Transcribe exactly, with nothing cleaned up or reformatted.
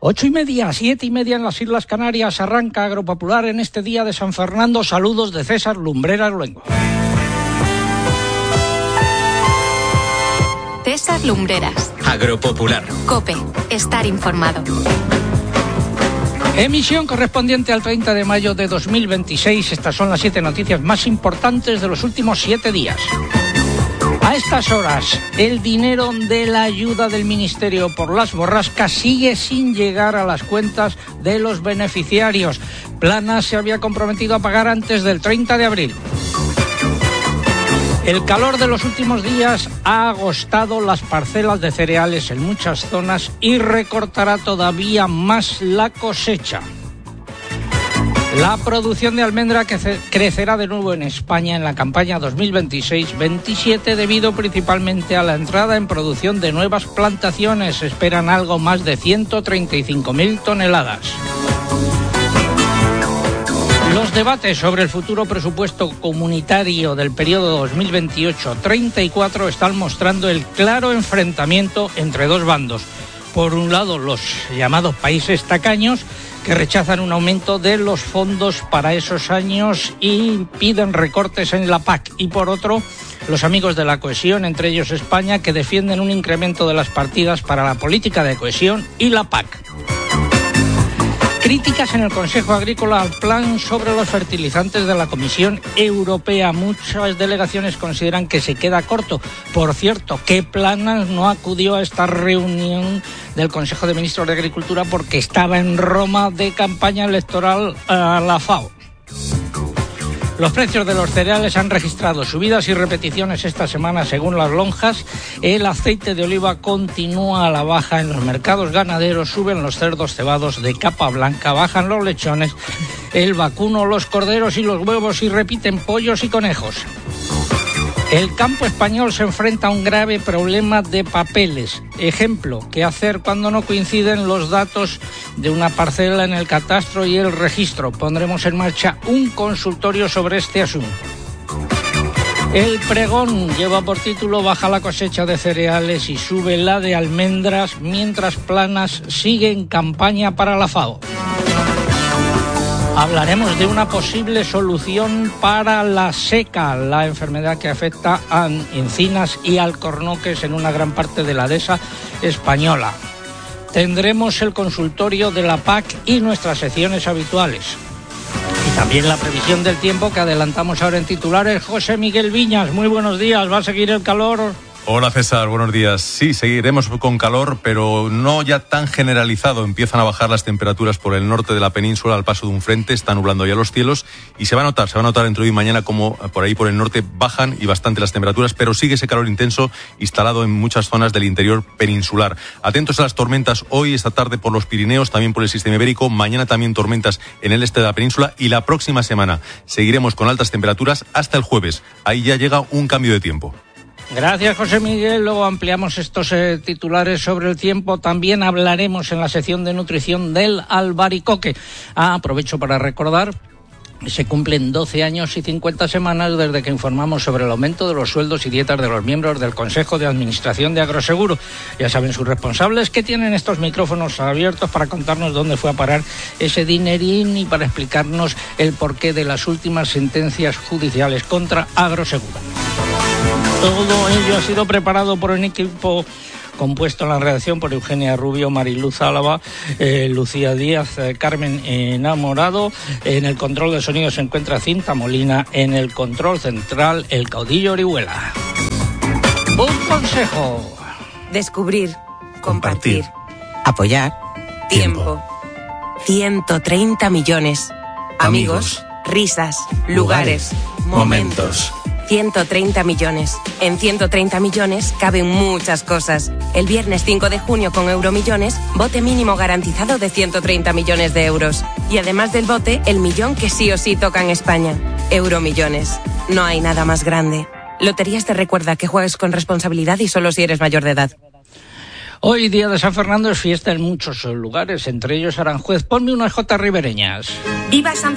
Ocho y media, siete y media en las Islas Canarias, arranca Agropopular en este día de San Fernando. Saludos de César Lumbreras Luengo. César Lumbreras. Agropopular. COPE. Estar informado. Emisión correspondiente al treinta de mayo de dos mil veintiséis. Estas son las siete noticias más importantes de los últimos siete días. A estas horas, el dinero de la ayuda del Ministerio por las borrascas sigue sin llegar a las cuentas de los beneficiarios. Planas se había comprometido a pagar antes del treinta de abril. El calor de los últimos días ha agostado las parcelas de cereales en muchas zonas y recortará todavía más la cosecha. La producción de almendra que crecerá de nuevo en España en la campaña dos mil veintiséis veintisiete debido principalmente a la entrada en producción de nuevas plantaciones. Se esperan algo más de ciento treinta y cinco mil toneladas. Los debates sobre el futuro presupuesto comunitario del periodo dos mil veintiocho treinta y cuatro están mostrando el claro enfrentamiento entre dos bandos. Por un lado, los llamados países tacaños, que rechazan un aumento de los fondos para esos años y piden recortes en la P A C. Y por otro, los amigos de la cohesión, entre ellos España, que defienden un incremento de las partidas para la política de cohesión y la P A C. Críticas en el Consejo Agrícola al plan sobre los fertilizantes de la Comisión Europea. Muchas delegaciones consideran que se queda corto. Por cierto, que Planas no acudió a esta reunión del Consejo de Ministros de Agricultura porque estaba en Roma de campaña electoral a la FAO. Los precios de los cereales han registrado subidas y repeticiones esta semana según las lonjas. El aceite de oliva continúa a la baja en los mercados ganaderos, suben los cerdos cebados de capa blanca, bajan los lechones, el vacuno, los corderos y los huevos y repiten pollos y conejos. El campo español se enfrenta a un grave problema de papeles. Ejemplo, ¿qué hacer cuando no coinciden los datos de una parcela en el catastro y el registro? Pondremos en marcha un consultorio sobre este asunto. El pregón lleva por título Baja la cosecha de cereales y sube la de almendras, mientras Planas sigue en campaña para la FAO. Hablaremos de una posible solución para la seca, la enfermedad que afecta a encinas y alcornoques en una gran parte de la dehesa española. Tendremos el consultorio de la P A C y nuestras secciones habituales. Y también la previsión del tiempo que adelantamos ahora en titulares. José Miguel Viñas, muy buenos días. ¿Va a seguir el calor? Hola César, buenos días. Sí, seguiremos con calor, pero no ya tan generalizado. Empiezan a bajar las temperaturas por el norte de la península al paso de un frente, está nublando ya los cielos y se va a notar, se va a notar entre hoy y mañana como por ahí por el norte bajan y bastante las temperaturas, pero sigue ese calor intenso instalado en muchas zonas del interior peninsular. Atentos a las tormentas hoy, esta tarde por los Pirineos, también por el sistema ibérico, mañana también tormentas en el este de la península y la próxima semana seguiremos con altas temperaturas hasta el jueves. Ahí ya llega un cambio de tiempo. Gracias, José Miguel. Luego ampliamos estos eh, titulares sobre el tiempo. También hablaremos en la sección de nutrición del albaricoque. Ah, aprovecho para recordar, se cumplen doce años y cincuenta semanas desde que informamos sobre el aumento de los sueldos y dietas de los miembros del Consejo de Administración de Agroseguro. Ya saben sus responsables que tienen estos micrófonos abiertos para contarnos dónde fue a parar ese dinerín y para explicarnos el porqué de las últimas sentencias judiciales contra Agroseguro. Todo ello ha sido preparado por un equipo compuesto en la redacción por Eugenia Rubio, Mariluz Álava, eh, Lucía Díaz, eh, Carmen Enamorado. En el control de sonido se encuentra Cinta Molina, en el control central el caudillo Orihuela. Un consejo. Descubrir, compartir, apoyar, tiempo. ciento treinta millones. Amigos, Amigos risas, lugares, lugares momentos. ciento treinta millones. En ciento treinta millones caben muchas cosas. El viernes cinco de junio con Euromillones, bote mínimo garantizado de ciento treinta millones de euros. Y además del bote, el millón que sí o sí toca en España. Euromillones. No hay nada más grande. Loterías te recuerda que juegues con responsabilidad y solo si eres mayor de edad. Hoy, día de San Fernando, es fiesta en muchos lugares, entre ellos Aranjuez. Ponme unas jotas ribereñas. ¡Viva San